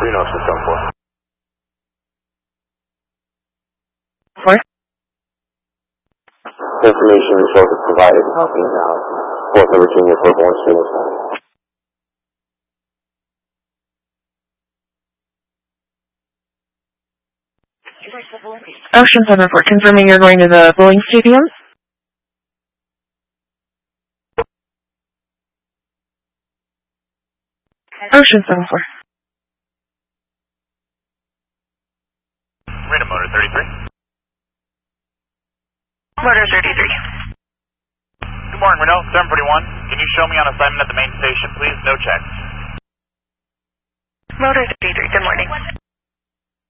Reno system 4. Information report was provided helping out Fourth of Virginia Football Students. Ocean 74, confirming you're going to the bowling stadium. Ocean 74. Reno Motor 33. Motor 33. Good morning, Reno, 741. Can you show me on assignment at the main station, please? No checks. Motor 33, good morning.